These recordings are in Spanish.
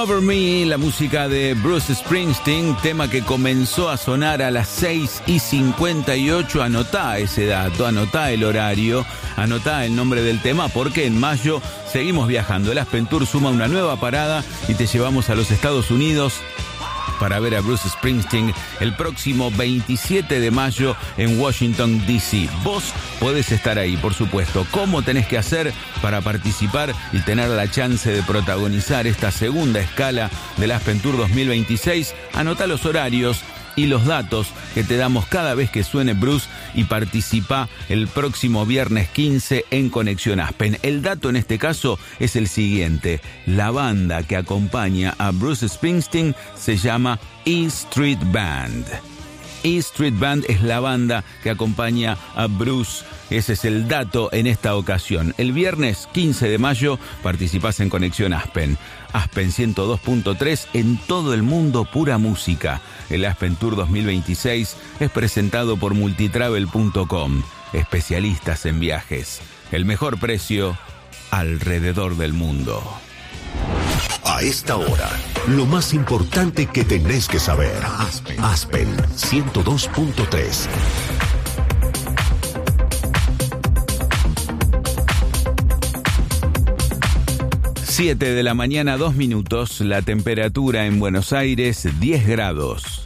Over Me, la música de Bruce Springsteen, tema que comenzó a sonar a las 6:58. Anotá ese dato, anotá el horario, anotá el nombre del tema, porque en mayo seguimos viajando. El Aspen Tour suma una nueva parada y te llevamos a los Estados Unidos para ver a Bruce Springsteen el próximo 27 de mayo en Washington, D.C. Vos podés estar ahí, por supuesto. ¿Cómo tenés que hacer para participar y tener la chance de protagonizar esta segunda escala del Aspen Tour 2026? Anotá los horarios y los datos que te damos cada vez que suene Bruce y participa el próximo viernes 15 en Conexión Aspen. El dato en este caso es el siguiente: la banda que acompaña a Bruce Springsteen se llama E Street Band. E Street Band es la banda que acompaña a Bruce. Ese es el dato en esta ocasión. El viernes 15 de mayo participás en Conexión Aspen. Aspen 102.3 en todo el mundo, pura música. El Aspen Tour 2026 es presentado por multitravel.com. Especialistas en viajes. El mejor precio alrededor del mundo. A esta hora, lo más importante que tenés que saber. Aspen 102.3. 7 de la mañana, 2 minutos. La temperatura en Buenos Aires, 10 grados.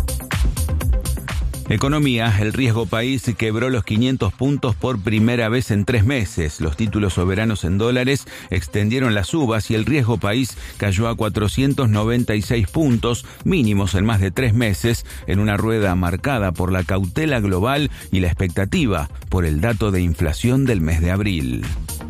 Economía, el riesgo país quebró los 500 puntos por primera vez en 3 meses. Los títulos soberanos en dólares extendieron las subas y el riesgo país cayó a 496 puntos, mínimos en más de 3 meses, en una rueda marcada por la cautela global y la expectativa por el dato de inflación del mes de abril.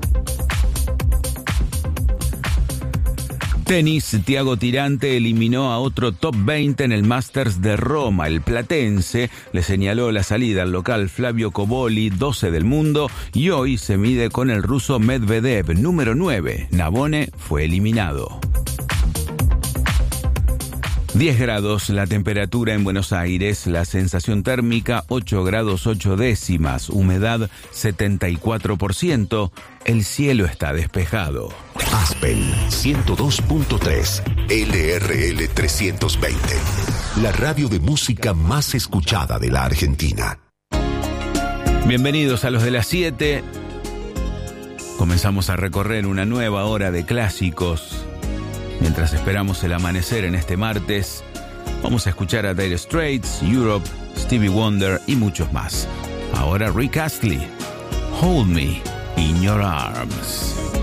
Tenis, Thiago Tirante eliminó a otro top 20 en el Masters de Roma. El platense le señaló la salida al local Flavio Cobolli, 12 del mundo, y hoy se mide con el ruso Medvedev, número 9. Navone fue eliminado. 10 grados la temperatura en Buenos Aires, la sensación térmica 8 grados 8 décimas, humedad 74%, el cielo está despejado. Aspen 102.3, LRL 320, la radio de música más escuchada de la Argentina. Bienvenidos a los de las 7. Comenzamos a recorrer una nueva hora de clásicos. Mientras esperamos el amanecer en este martes, vamos a escuchar a Dire Straits, Europe, Stevie Wonder y muchos más. Ahora Rick Astley, Hold Me in Your Arms.